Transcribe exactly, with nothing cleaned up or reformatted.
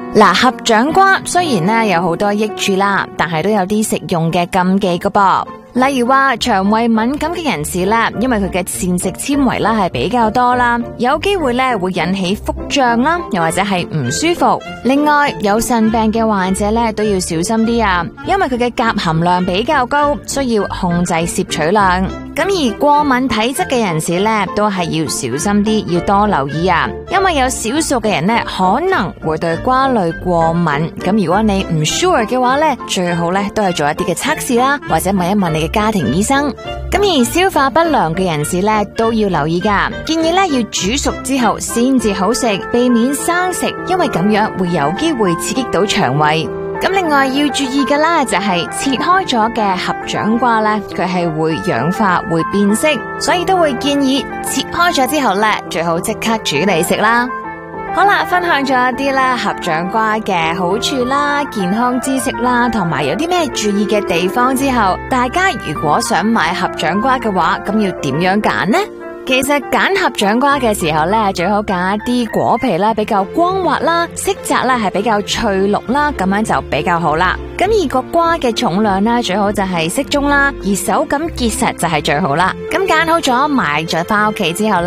嗱，合掌瓜雖然咧有好多益處啦，但係都有啲食用嘅禁忌噶噃。例如話腸胃敏感嘅人士咧，因為佢嘅膳食纖維啦係比較多啦，有機會咧會引起腹脹啦，又或者係唔舒服。另外有腎病嘅患者咧都要小心啲啊，因為佢嘅鉀含量比較高，需要控制攝取量。咁而過敏體質嘅人士咧都係要小心啲，要多留意啊，因為有少數嘅人咧可能會對瓜類過敏。咁如果你唔 sure 嘅話咧，最好咧都係做一啲嘅測試啦，或者問一問你嘅家庭醫生。咁而消化不良嘅人士咧都要留意噶，建議咧要煮熟之後先至好食，避免生食，因為咁樣會有機會刺激到腸胃。咁另外要注意嘅啦，就係切開咗嘅合掌瓜咧，佢係會氧化會變色，所以都會建議切開咗之後咧，最好即刻煮嚟食啦。好啦，分享咗一啲咧合掌瓜嘅好處啦、健康知識啦，同埋有啲咩注意嘅地方之後，大家如果想買合掌瓜嘅話，咁要點樣揀呢？其實揀合掌瓜嘅時候咧，最好揀一啲果皮咧比較光滑啦，色澤咧係比較翠綠啦，咁樣就比較好啦。咁而個瓜嘅重量咧，最好就係適中啦，而手感結實就係最好啦。咁揀好咗，買咗翻屋企之後